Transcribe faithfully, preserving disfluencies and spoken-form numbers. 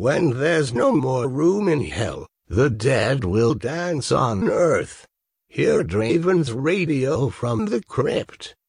When there's no more room in hell, the dead will dance on earth. Hear Draven's radio from the crypt.